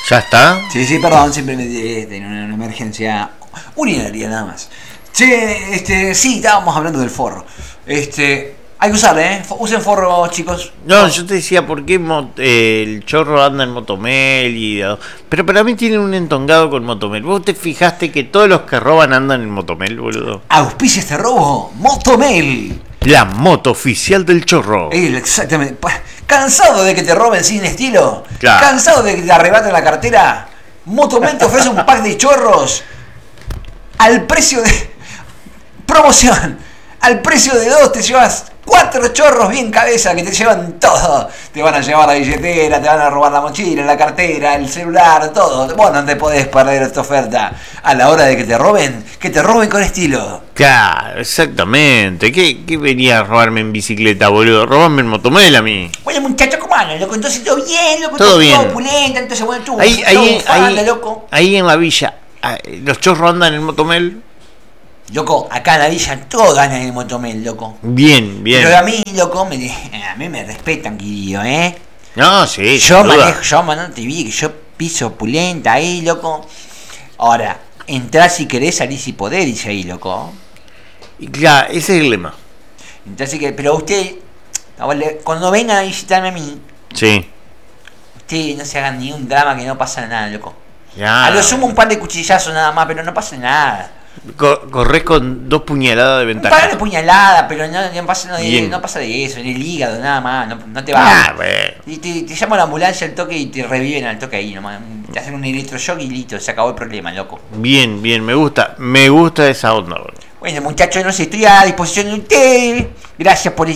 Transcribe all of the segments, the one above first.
¿Ya está? Sí, perdón, siempre me tengo una emergencia urinaria nada más. Che, sí, estábamos hablando del forro. Hay que usarle, usen forro, chicos. No, yo te decía por qué el chorro anda en Motomel pero para mí tiene un entongado con Motomel. ¿Vos te fijaste que todos los que roban andan en Motomel, boludo? Auspicia este robo, Motomel. La moto oficial del chorro. Exactamente. ¿Cansado de que te roben sin estilo? Claro. ¿Cansado de que te arrebaten la cartera? Motomel te ofrece un pack de chorros al precio de... Promoción. Al precio de 2 te llevas 4 chorros bien cabeza que te llevan todo. Te van a llevar la billetera, te van a robar la mochila, la cartera, el celular, todo. Vos no te podés perder esta oferta. A la hora de que te roben con estilo. Claro, exactamente. ¿Qué venía a robarme en bicicleta, boludo? Robarme en Motomel a mí. Bueno, muchacho, ¿cómo anda, loco? Entonces todo bien, loco. Todo bien. Todo opulenta, entonces bueno, tú. Loco. Ahí en la villa, ¿los chorros andan en Motomel? Loco, acá en la villa todo anda en el Motomel, loco. Bien. Pero a mí, loco, a mí me respetan, querido, ¿eh? No, sí. Yo no te vi, que yo piso opulenta ahí, loco. Ahora, entrá si querés, salí si podés, dice ahí, loco. Y claro, ese es el lema. Entrá si querés, pero usted, cuando vengan a visitarme a mí, sí, usted no se hagan ni un drama, que no pasa nada, loco. Ya. A lo sumo un par de cuchillazos nada más, pero no pasa nada. Corres con 2 puñaladas de ventaja. Un par de puñaladas, pero no pasa de eso, en el hígado, nada más, no te va. Bueno. Y te llamo a la ambulancia al toque y te reviven al toque ahí nomás. Te hacen un electroshock y listo, se acabó el problema, loco. Bien, me gusta esa onda, bro. Bueno, muchachos, no sé, estoy a disposición de ustedes. Gracias por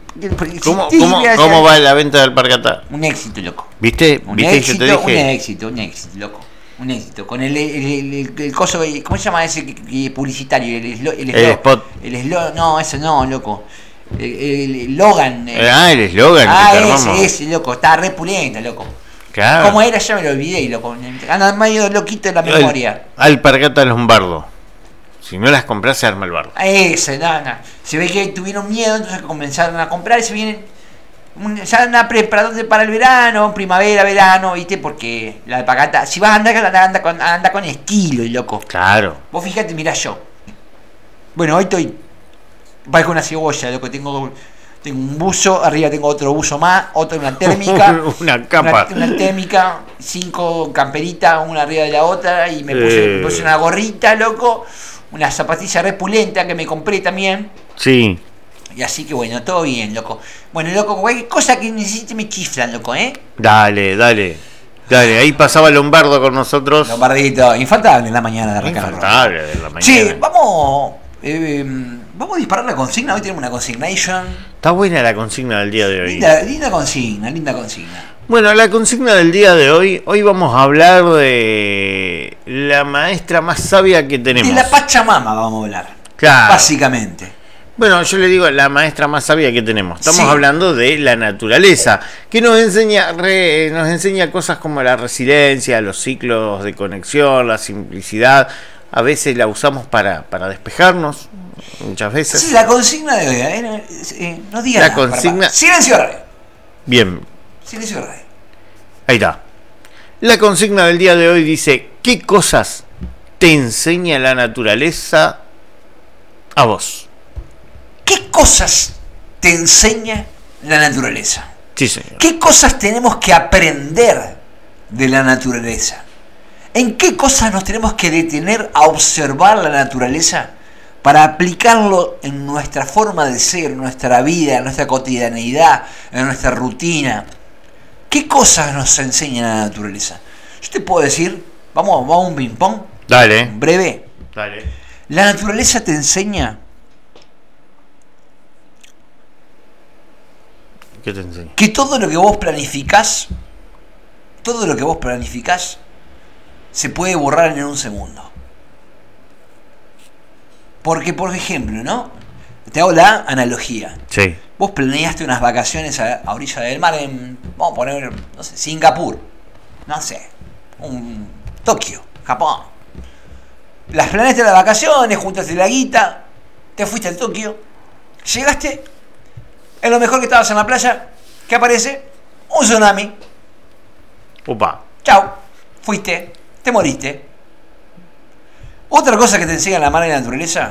¿Cómo va la venta del Alpargata? Un éxito, loco. ¿Viste? Un ¿Viste? éxito, Yo te dije. un éxito, loco. Un éxito. Con el coso, ¿cómo se llama ese publicitario? El spot. El eslogan, no, eso no, loco. El Logan. El eslogan. Ese, loco. Está re pulenta, loco. Claro. ¿Cómo era? Ya me lo olvidé, loco. Anda medio loquito en la memoria. Alpargata Lombardo. Si no las compras, se arma el bardo. Ese, nada. Se ve que tuvieron miedo, entonces comenzaron a comprar y se vienen. Ya andan preparándote para el verano, primavera, verano, ¿viste? Porque la alpargata, si vas a andar, anda con estilo, loco. Claro. Vos fíjate, mirá yo. Bueno, hoy estoy. Parezco una cebolla, loco. Tengo un buzo, arriba tengo otro buzo más, una térmica. Una capa. Una térmica, 5 camperitas, una arriba de la otra, y me puse una gorrita, loco. Una zapatilla repulenta que me compré también. Sí. Y así que bueno, todo bien, loco. Bueno, loco, cualquier cosa que necesite me chiflan, loco, ¿eh? Dale. Ahí pasaba Lombardo con nosotros. Lombardito, infaltable en la mañana de arrancar. Infaltable de la mañana. Sí, vamos a disparar la consigna. Hoy tenemos una consignation. Está buena la consigna del día de hoy. Linda consigna. Bueno, la consigna del día de hoy vamos a hablar de la maestra más sabia que tenemos. De la Pachamama vamos a hablar. Claro. Básicamente. Bueno, yo le digo la maestra más sabia que tenemos. Estamos hablando de la naturaleza, que nos enseña cosas como la resiliencia, los ciclos de conexión, la simplicidad. A veces la usamos para despejarnos, muchas veces. Sí, la consigna de hoy, no digas la nada. Consigna. Silencio de radio. Bien. Silencio de radio. Ahí está. La consigna del día de hoy dice: ¿qué cosas te enseña la naturaleza a vos? ¿Qué cosas te enseña la naturaleza? Sí, señor. ¿Qué cosas tenemos que aprender de la naturaleza? ¿En qué cosas nos tenemos que detener a observar la naturaleza para aplicarlo en nuestra forma de ser, en nuestra vida, en nuestra cotidianeidad, en nuestra rutina? ¿Qué cosas nos enseña la naturaleza? Yo te puedo decir, vamos a un ping-pong. Dale. Breve. Dale. La naturaleza te enseña. ¿Qué te enseña? Que todo lo que vos planificás, se puede borrar en un segundo. Porque, por ejemplo, ¿no? Te hago la analogía. Sí. Vos planeaste unas vacaciones a orilla del mar en, vamos a poner, no sé, Singapur. No sé, Tokio, Japón. Las planeaste las vacaciones, juntaste la guita, te fuiste a Tokio, llegaste, es lo mejor que estabas en la playa, ¿qué aparece? Un tsunami. Opa. Chau. fuiste, te moriste. Otra cosa que te enseña la madre naturaleza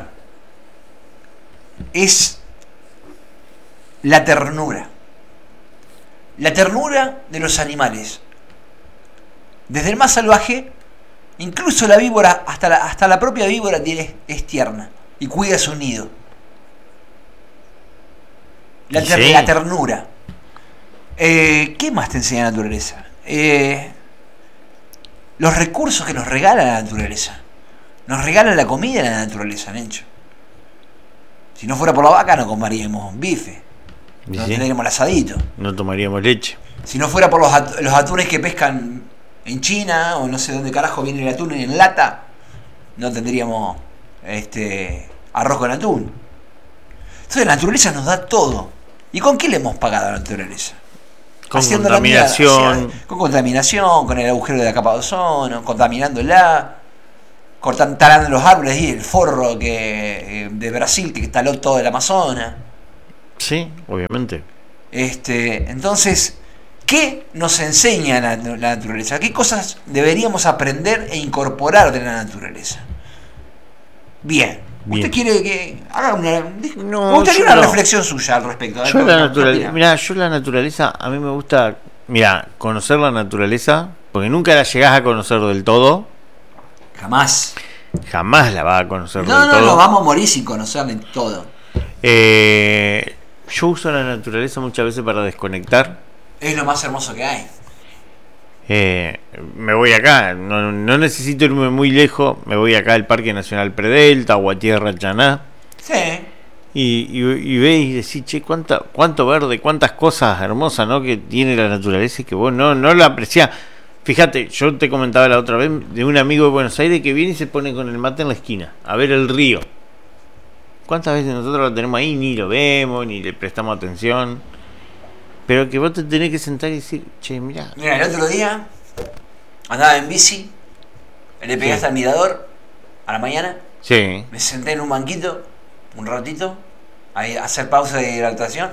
es la ternura. La ternura de los animales. Desde el más salvaje, incluso la víbora, hasta la propia víbora es tierna y cuida su nido. La ternura. ¿Qué más te enseña la naturaleza? Los recursos que nos regala la naturaleza. Nos regala la comida de la naturaleza, Nencho. Si no fuera por la vaca no comeríamos bife. No tendríamos el asadito. No tomaríamos leche. Si no fuera por los atunes que pescan en China, o no sé dónde carajo viene el atún en lata, no tendríamos arroz con atún. Entonces la naturaleza nos da todo. ¿Y con qué le hemos pagado a la naturaleza? Con contaminación. Con contaminación, con el agujero de la capa de ozono, contaminándola, talando los árboles y el forro de Brasil que taló todo el Amazonas. Sí, obviamente. Entonces, ¿qué nos enseña la naturaleza? ¿Qué cosas deberíamos aprender e incorporar de la naturaleza? Bien. ¿Usted quiere que haga una... No, me gustaría una reflexión suya al respecto? Yo la naturaleza, a mí me gusta, conocer la naturaleza, porque nunca la llegás a conocer del todo. Jamás la vas a conocer del todo. No, vamos a morir sin conocerla en todo. Yo uso la naturaleza muchas veces para desconectar. Es lo más hermoso que hay. Me voy acá, no necesito irme muy lejos, me voy acá al Parque Nacional Predelta o a Tierra Chaná. Sí. Y veis y decís, che, cuánto verde, cuántas cosas hermosas, ¿no?, que tiene la naturaleza y que vos no la apreciás. Fíjate, yo te comentaba la otra vez de un amigo de Buenos Aires que viene y se pone con el mate en la esquina a ver el río. ¿Cuántas veces nosotros lo tenemos ahí, ni lo vemos, ni le prestamos atención? Pero que vos te tenés que sentar y decir, che, mirá. Mira, el otro día andaba en bici, le pegué hasta el mirador a la mañana. Sí. Me senté en un banquito un ratito a hacer pausa de hidratación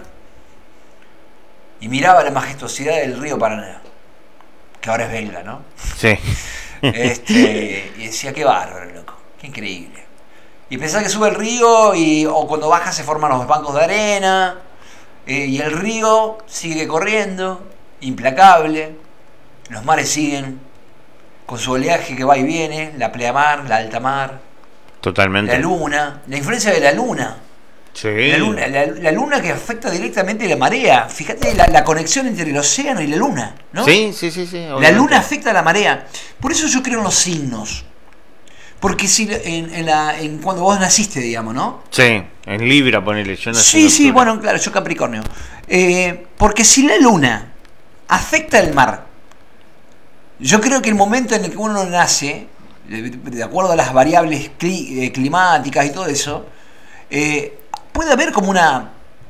y miraba la majestuosidad del río Paraná, que ahora es belga, ¿no? Sí. Y decía, qué bárbaro, loco, qué increíble. Y pensaba que sube el río o cuando baja se forman los bancos de arena. Y el río sigue corriendo, implacable. Los mares siguen con su oleaje que va y viene, la pleamar, la alta mar. Totalmente. La luna, la influencia de la luna. Sí. La luna que afecta directamente la marea. Fíjate la conexión entre el océano y la luna, ¿no? Sí. La luna afecta a la marea. Por eso yo creo en los signos. Porque si en cuando vos naciste, digamos, ¿no? Sí, en Libra, ponele. Yo nací Sí, bueno, claro, yo Capricornio. Porque si la luna afecta el mar, yo creo que el momento en el que uno nace, de acuerdo a las variables climáticas y todo eso, puede haber como una...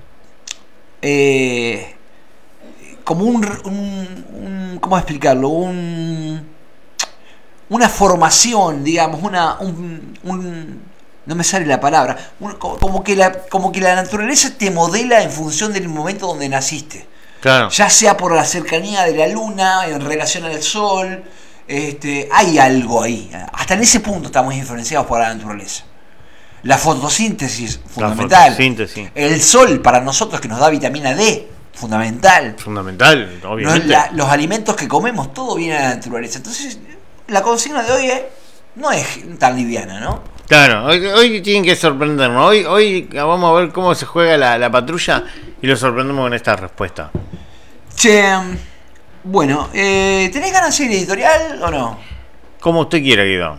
como un ¿cómo explicarlo? Una formación, digamos, no me sale la palabra, como que la naturaleza te modela en función del momento donde naciste. Claro. Ya sea por la cercanía de la luna en relación al sol, hay algo ahí. Hasta en ese punto estamos influenciados por la naturaleza. La fotosíntesis, fundamental. La fotosíntesis. El sol para nosotros que nos da vitamina D, fundamental. Fundamental, obviamente. Los alimentos que comemos, todo viene de la naturaleza. Entonces, la consigna de hoy no es tan liviana, ¿no? Claro, hoy tienen que sorprendernos. Hoy vamos a ver cómo se juega la patrulla y lo sorprendemos con esta respuesta. Che, bueno, ¿tenés ganas de ir editorial o no? Como usted quiera, Guido.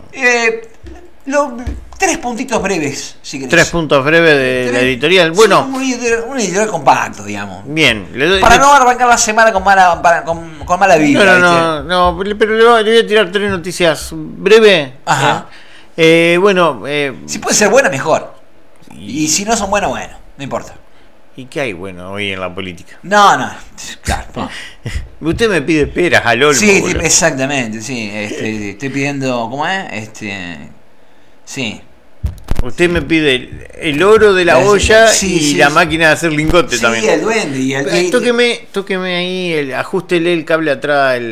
3 puntitos breves, si querés. 3 puntos breves de la editorial. Bueno, un editorial compacto, digamos. Bien. Para no arrancar la semana con mala vibra. No, pero le voy a tirar 3 noticias breves. Ajá. Si puede ser buena, mejor. Y si no son buenas, bueno, no importa. ¿Y qué hay bueno hoy en la política? No, claro. No. Usted me pide peras al olmo. Sí, exactamente, sí. Estoy pidiendo, ¿cómo es? Sí. Usted me pide el oro de la olla y la máquina de hacer lingote también. Sí, el duende. Tóqueme ahí, ajústele el cable atrás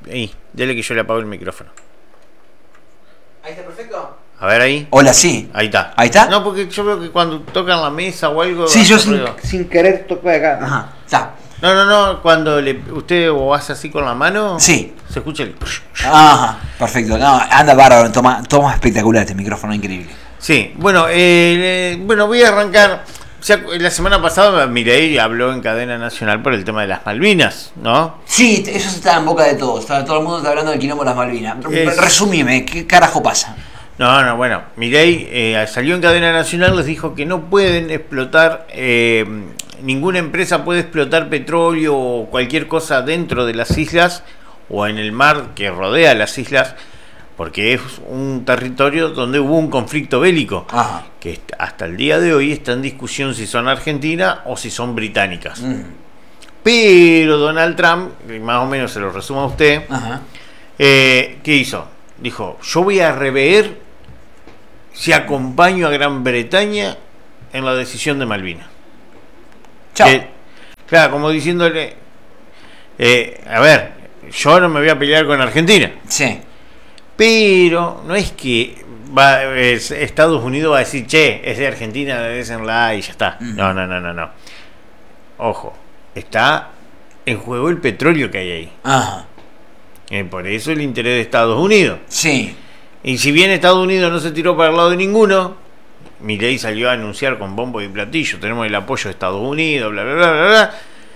Ahí, dele que yo le apago el micrófono. Ahí está perfecto. A ver ahí. Hola, sí. Ahí está. ¿Ahí está? No, porque yo veo que cuando tocan la mesa o algo... Sí, yo hace ruido. sin querer toqué acá. Ajá, está. No, cuando usted o hace así con la mano... Sí. Se escucha el... Ajá, perfecto. No, anda bárbaro, toma espectacular este micrófono, increíble. Sí, bueno, voy a arrancar... O sea, la semana pasada Milei habló en cadena nacional por el tema de las Malvinas, ¿no? Sí, eso está en boca de todos. Todo el mundo está hablando del quilombo de las Malvinas. Resumime, ¿qué carajo pasa? No, bueno, Milei salió en cadena nacional, les dijo que no pueden explotar, ninguna empresa puede explotar petróleo o cualquier cosa dentro de las islas o en el mar que rodea las islas, porque es un territorio donde hubo un conflicto bélico. Ajá. Que hasta el día de hoy está en discusión si son argentinas o si son británicas. Pero Donald Trump, más o menos se lo resumo a usted, ¿qué hizo? Dijo, yo voy a rever si acompaño a Gran Bretaña en la decisión de Malvinas. Chao. Claro, como diciéndole, a ver, yo no me voy a pelear con Argentina. Sí. Pero no es que Estados Unidos va a decir, che, es de Argentina, désenla y ya está. No. Ojo, está en juego el petróleo que hay ahí. Ajá. Por eso el interés de Estados Unidos. Sí. Y si bien Estados Unidos no se tiró para el lado de ninguno, Milei salió a anunciar con bombo y platillo, tenemos el apoyo de Estados Unidos, bla, bla, bla, bla, bla.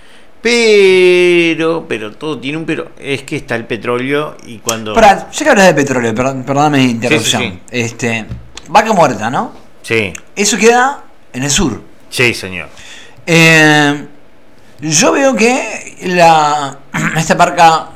Pero todo tiene un pero. Es que está el petróleo y cuando... Ya que hablas de petróleo, perdóname la interrupción. Sí. Vaca Muerta, ¿no? Sí. Eso queda en el sur. Sí, señor. Yo veo que esta marca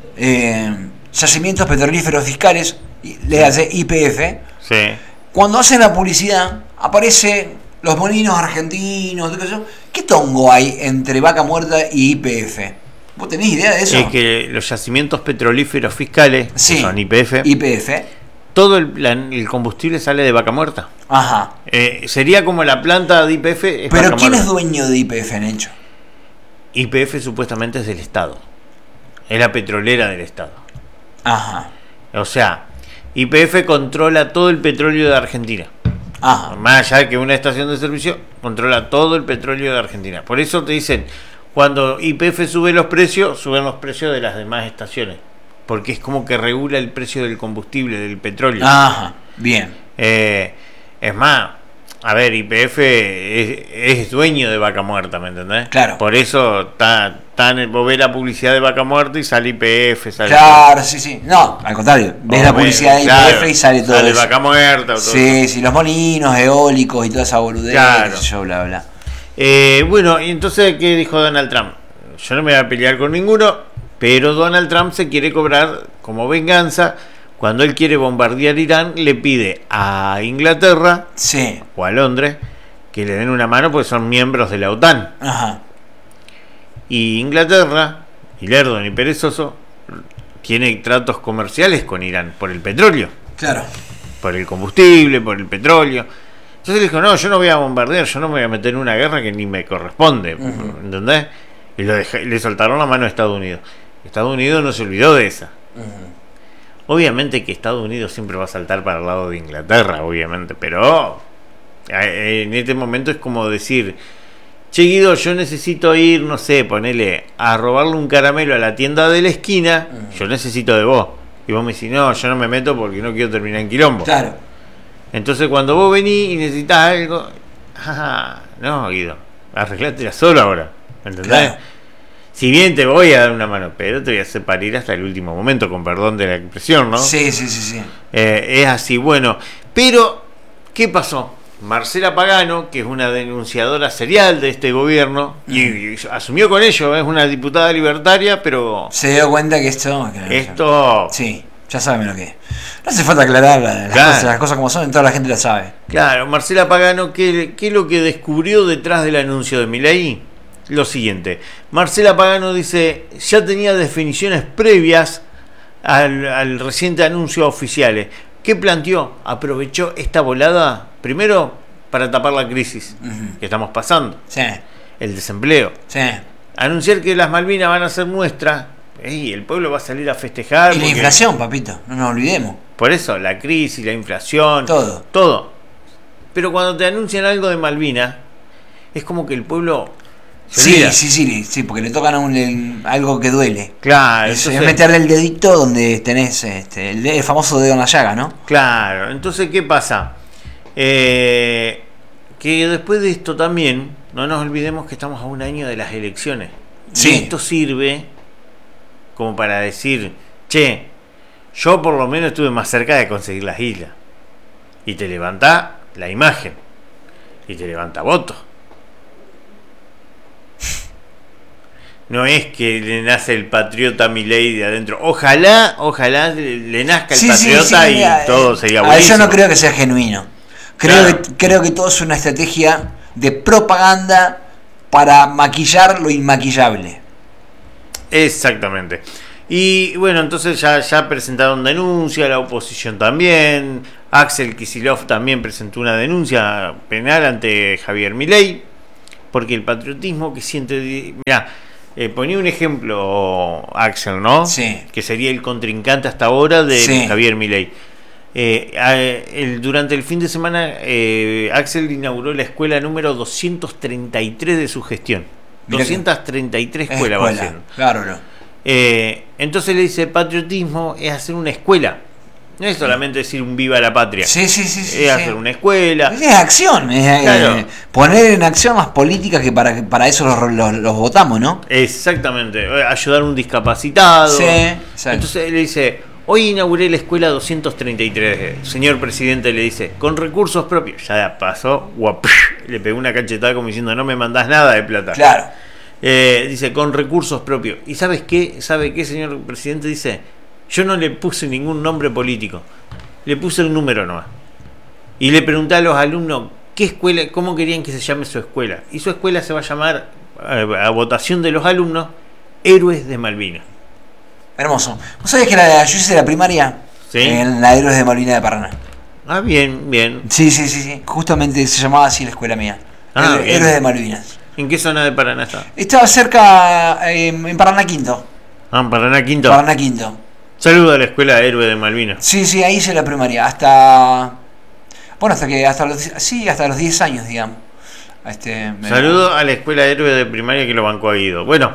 Yacimientos Petrolíferos Fiscales, le hace YPF, Sí. cuando hacen la publicidad aparece los molinos argentinos, ¿qué tongo hay entre Vaca Muerta y YPF? ¿Vos tenés idea de eso? Es que los yacimientos petrolíferos fiscales, sí, que son YPF, todo el combustible sale de Vaca Muerta. Ajá. Sería como la planta de YPF. Pero ¿quién es dueño de YPF, Necho? YPF supuestamente es del Estado. Es la petrolera del Estado. Ajá. O sea, YPF controla todo el petróleo de Argentina. Ajá. Más allá que una estación de servicio, controla todo el petróleo de Argentina. Por eso te dicen, cuando YPF sube los precios, suben los precios de las demás estaciones. Porque es como que regula el precio del combustible, del petróleo. Ajá, bien. Es más, a ver, YPF es dueño de Vaca Muerta, ¿me entendés? Claro. Por eso vos ves la publicidad de Vaca Muerta y sale YPF. Claro, sí. No, al contrario, ves la publicidad de YPF y sale todo sale eso. Vaca Muerta. Sí, los molinos eólicos y toda esa boludez. Claro. Bla, bla. Bueno, y entonces, ¿qué dijo Donald Trump? Yo no me voy a pelear con ninguno, pero Donald Trump se quiere cobrar como venganza. Cuando él quiere bombardear Irán, le pide a Inglaterra, sí, o a Londres que le den una mano porque son miembros de la OTAN. Ajá. Y Inglaterra, y lerdo ni perezoso, tiene tratos comerciales con Irán por el petróleo. Claro. Por el combustible, por el petróleo. Entonces le dijo, no, yo no voy a bombardear, yo no me voy a meter en una guerra que ni me corresponde. ¿Entendés? Y le soltaron la mano a Estados Unidos. Estados Unidos no se olvidó de esa. Obviamente que Estados Unidos siempre va a saltar para el lado de Inglaterra, obviamente, pero en este momento es como decir, che Guido, yo necesito ir, no sé, ponele a robarle un caramelo a la tienda de la esquina, yo necesito de vos. Y vos me decís, no, yo no me meto porque no quiero terminar en quilombo. Claro. Entonces cuando vos venís y necesitas algo, no Guido, arreglátela solo ahora, ¿entendés? Claro. Si bien te voy a dar una mano, pero te voy a hacer parir hasta el último momento, con perdón de la expresión, ¿no? Sí. Es así, bueno. Pero, ¿qué pasó? Marcela Pagano, que es una denunciadora serial de este gobierno, y asumió con ello, es una diputada libertaria, pero... Se dio cuenta que esto... Sí, ya saben lo que es. No hace falta aclarar las cosas como son, toda la gente la sabe. Claro, Marcela Pagano, ¿qué es lo que descubrió detrás del anuncio de Milei? Lo siguiente, Marcela Pagano dice, ya tenía definiciones previas al reciente anuncio oficiales. ¿Qué planteó? Aprovechó esta volada, primero, para tapar la crisis que estamos pasando, sí, el desempleo. sí. Anunciar que las Malvinas van a ser nuestras, el pueblo va a salir a festejar. Y la inflación, papito, no nos olvidemos. Por eso, la crisis, la inflación, todo. Pero cuando te anuncian algo de Malvinas, es como que el pueblo... Sí, porque le tocan algo que duele. Claro. Es meterle el dedito donde tenés el famoso dedo en la llaga, ¿no? Claro, entonces, ¿qué pasa? Que después de esto también, no nos olvidemos que estamos a un año de las elecciones. Sí. Y esto sirve como para decir, che, yo por lo menos estuve más cerca de conseguir las islas. Y te levanta la imagen. Y te levanta votos. No es que le nace el patriota Milei de adentro. Ojalá le nazca el patriota y todo sería buenísimo. Yo no creo que sea genuino. Creo que todo es una estrategia de propaganda para maquillar lo inmaquillable. Exactamente. Y bueno, entonces ya presentaron denuncia, la oposición también. Axel Kicillof también presentó una denuncia penal ante Javier Milei, porque el patriotismo que siente... Mirá, ponía un ejemplo, Axel, ¿no? Sí. Que sería el contrincante hasta ahora de Javier Milei. Durante el fin de semana, Axel inauguró la escuela número 233 de su gestión. Mirá 233 escuelas va haciendo. Claro, no. Entonces le dice, patriotismo es hacer una escuela. No es solamente decir un viva la patria. Sí. Es hacer una escuela. Es acción. Claro. Poner en acción las políticas que para eso los votamos, ¿no? Exactamente. Ayudar a un discapacitado. Sí, exacto. Entonces le dice, hoy inauguré la escuela 233. Señor presidente, le dice, con recursos propios. Ya pasó, le pegó una cachetada como diciendo, no me mandás nada de plata. Claro. Dice, con recursos propios. ¿Y sabes qué? ¿Sabe qué, señor presidente? Dice, yo no le puse ningún nombre político. Le puse el número nomás. Y le pregunté a los alumnos, ¿qué escuela, cómo querían que se llame su escuela? Y su escuela se va a llamar, a votación de los alumnos, Héroes de Malvinas. Hermoso. ¿Vos sabés que yo hice la primaria en la Héroes de Malvinas de Paraná? Ah, bien. Sí. Justamente se llamaba así la escuela mía. Héroes de Malvinas. ¿En qué zona de Paraná está? Estaba cerca, en Paraná Quinto. Ah, Paraná Quinto. Paraná Quinto. Saludo a la escuela de Héroes de Malvinas. Sí, ahí hice la primaria. Hasta los 10 años, digamos. Saludo a la escuela de Héroes de primaria que lo bancó a Guido. Bueno.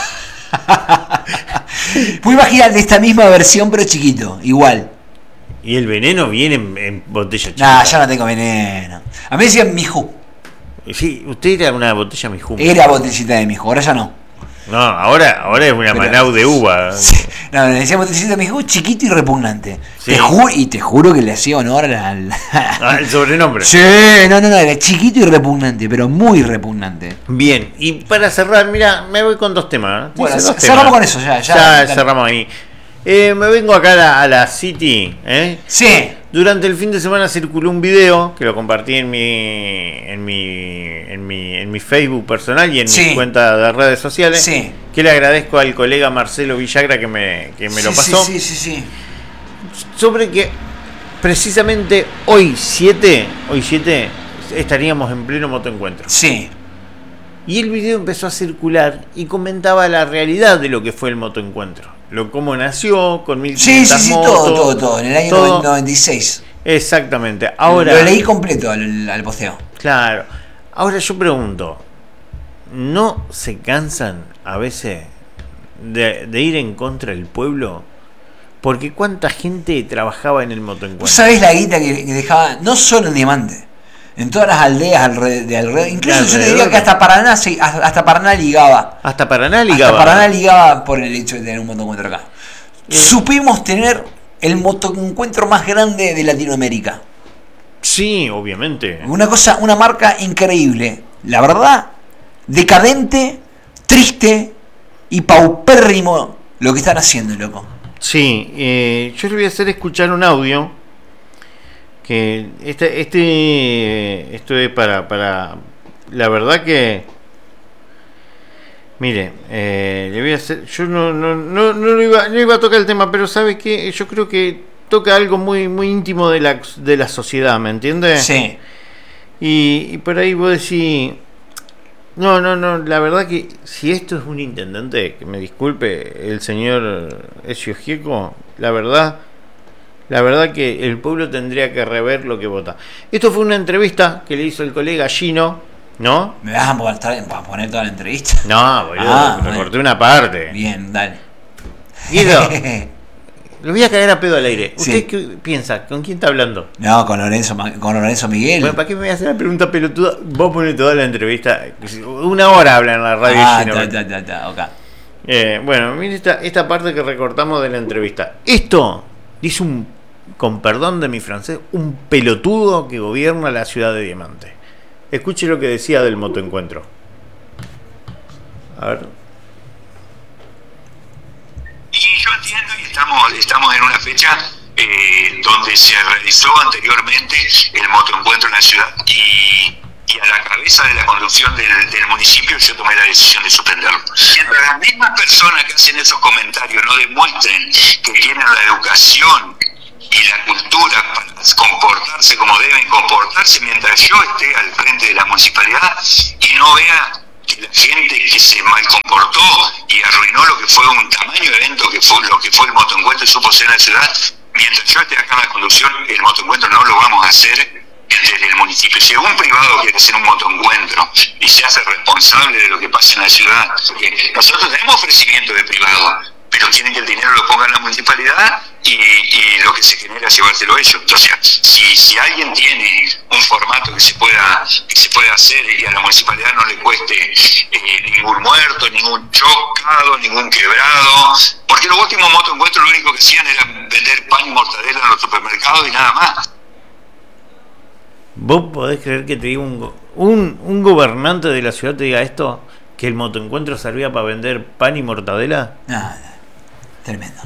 Muy imaginar de esta misma versión, pero chiquito, igual. ¿Y el veneno viene en botella chiquita? Nah, ya no tengo veneno. A mí decían Mijú. Sí, usted era una botella Mijú. Era botellita de Mijú, ahora ya no. No, ahora es una Manau de uva. Sí, no, le decíamos botellita de Mijú, chiquito y repugnante. Sí. Te juro que le hacía honor al el sobrenombre. Sí, no, era chiquito y repugnante, pero muy repugnante. Bien, y para cerrar, mira, me voy con dos temas. Bueno, cerramos con eso, ya cerramos ahí. Me vengo acá a la City. Sí. Durante el fin de semana circuló un video que lo compartí en mi Facebook personal y en mi cuenta de redes sociales. Sí. Que le agradezco al colega Marcelo Villagra que me lo pasó. Sí. Sobre que precisamente hoy 7 estaríamos en pleno motoencuentro. Sí. Y el video empezó a circular y comentaba la realidad de lo que fue el motoencuentro. Cómo nació, con 1500 motos. Todo, en el año 96. Exactamente. Ahora, lo leí completo al posteo. Claro. Ahora yo pregunto, ¿no se cansan a veces de ir en contra del pueblo? Porque cuánta gente trabajaba en el motoencuentro. ¿Vos sabés la guita que dejaba, no solo en Diamante, en todas las aldeas de alrededor? Incluso yo te diría que hasta Paraná ligaba. Hasta Paraná ligaba por el hecho de tener un motoencuentro acá. Supimos tener el motoencuentro más grande de Latinoamérica. Sí, obviamente. Una marca increíble. La verdad, decadente, triste y paupérrimo lo que están haciendo, loco. Sí, yo le voy a hacer escuchar un audio que esto es para la verdad que mire, le voy a hacer, yo no iba a tocar el tema, pero sabe que yo creo que toca algo muy muy íntimo de la sociedad, ¿me entiendes? Sí. Y por ahí vos decís, No, la verdad que si esto es un intendente, que me disculpe el señor Ezio Gieco, la verdad que el pueblo tendría que rever lo que vota. Esto fue una entrevista que le hizo el colega Gino, ¿no? ¿Me vas a poner toda la entrevista? No, boludo, recorté una parte. Bien, dale. Guido, lo voy a caer a pedo al aire. ¿Usted qué piensa? ¿Con quién está hablando? No, con Lorenzo Miguel. Bueno, ¿para qué me voy a hacer la pregunta pelotuda? Vos ponés toda la entrevista. 1 hora habla en la radio. Ok. Bueno, mire esta parte que recortamos de la entrevista. Esto dice con perdón de mi francés, un pelotudo que gobierna la ciudad de Diamante. Escuche lo que decía del motoencuentro. A ver. Y yo entiendo, y estamos en una fecha donde se realizó anteriormente el motoencuentro en la ciudad. Y a la cabeza de la conducción del municipio yo tomé la decisión de suspenderlo. Mientras las mismas personas que hacen esos comentarios no demuestren que tienen la educación y la cultura para comportarse como deben comportarse, mientras yo esté al frente de la municipalidad y no vea que la gente que se mal comportó y arruinó lo que fue un tamaño evento que fue lo que fue el motoencuentro y supo ser en la ciudad, mientras yo esté acá en la conducción, el motoencuentro no lo vamos a hacer desde el municipio. Si algún privado quiere hacer un motoencuentro y se hace responsable de lo que pasa en la ciudad, porque nosotros tenemos ofrecimiento de privado, pero quieren que el dinero lo ponga en la municipalidad y lo que se genera llevárselo ellos. Entonces, si alguien tiene un formato que se pueda hacer y a la municipalidad no le cueste ningún muerto, ningún chocado, ningún quebrado, porque los últimos motoencuentros lo único que hacían era vender pan y mortadela en los supermercados y nada más. ¿Vos podés creer que te diga un gobernante de la ciudad te diga esto? ¿Que el motoencuentro servía para vender pan y mortadela? No, tremendo.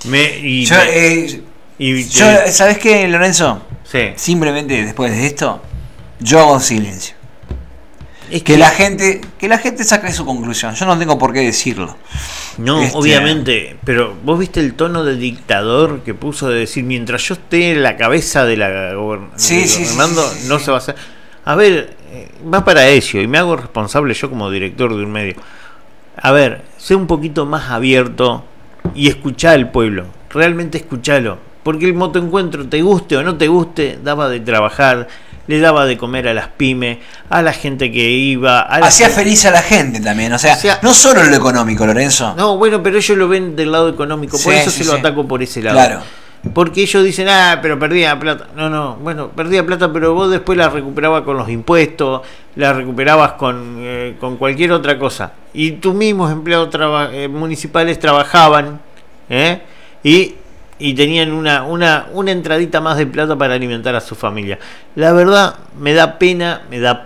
¿Sabés qué, Lorenzo? Sí. Simplemente después de esto, yo hago silencio. Es que la gente saque su conclusión. Yo no tengo por qué decirlo. No, obviamente, pero vos viste el tono de dictador que puso de decir mientras yo esté en la cabeza de la gobernando, no se va a hacer. A ver, va para eso y me hago responsable yo como director de un medio. A ver, sé un poquito más abierto y escuchá al pueblo. Realmente escuchalo, porque el motoencuentro, te guste o no te guste, daba de trabajar. Le daba de comer a las pymes, a la gente que iba. Hacía feliz a la gente también, o sea, no solo lo económico, Lorenzo. No, bueno, pero ellos lo ven del lado económico, por eso lo ataco por ese lado. Claro. Porque ellos dicen, pero perdía plata. No, bueno, perdía plata, pero vos después la recuperabas con los impuestos, la recuperabas con cualquier otra cosa. Y tus mismos empleados municipales trabajaban, y tenían una entradita más de plata para alimentar a su familia. La verdad, me da pena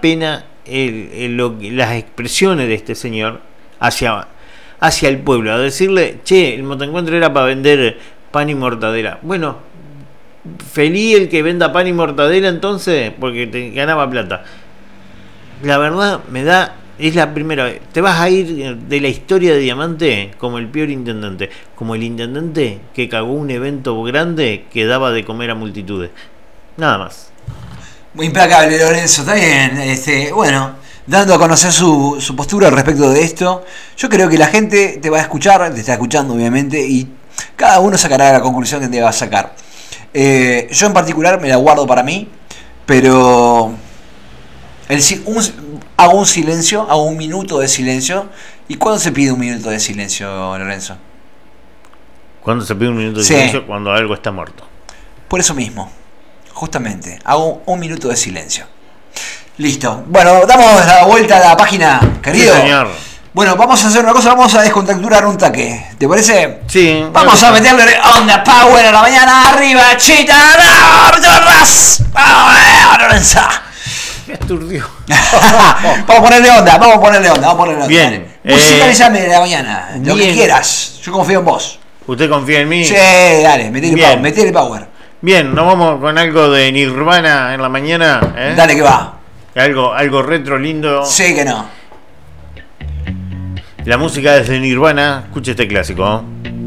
las expresiones de este señor hacia el pueblo, a decirle, che, el motoencuentro era para vender pan y mortadela. Bueno, feliz el que venda pan y mortadela entonces, porque te ganaba plata. La verdad, es la primera vez. Te vas a ir de la historia de Diamante como el peor intendente. Como el intendente que cagó un evento grande que daba de comer a multitudes. Nada más. Muy implacable, Lorenzo. Está bien. Bueno, dando a conocer su postura respecto de esto. Yo creo que la gente te va a escuchar, te está escuchando obviamente, y cada uno sacará la conclusión que te va a sacar. Yo en particular me la guardo para mí, pero hago un silencio, hago un minuto de silencio. ¿Y cuándo se pide un minuto de silencio, Lorenzo? ¿Cuándo se pide un minuto de silencio? Cuando algo está muerto. Por eso mismo, justamente, hago un minuto de silencio. Listo. Bueno, damos la vuelta a la página, querido. Sí, señor. Bueno, vamos a hacer una cosa, vamos a descontracturar un taque. ¿Te parece? Sí. Vamos a meterle onda power a la mañana, arriba, chita, ras. Lorenzo. Me aturdió. Vamos a ponerle onda. Bien. Musicalizame de la mañana, lo que quieras. Yo confío en vos. ¿Usted confía en mí? Sí, dale, metele power. Bien, nos vamos con algo de Nirvana en la mañana. Dale que va. Algo retro lindo. Sí que no. La música es de Nirvana. Escuche este clásico.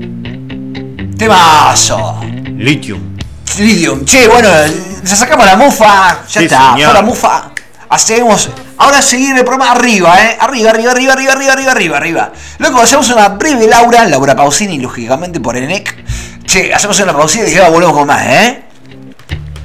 Temazo. Lithium. Che, bueno, ya sacamos la mufa. Ya sí, está. Señor. Fue la mufa. Hacemos Ahora seguir el programa arriba, arriba. Luego hacemos una breve Laura Pausini, lógicamente por Enec. Che, hacemos una pausita y ya volvemos con más,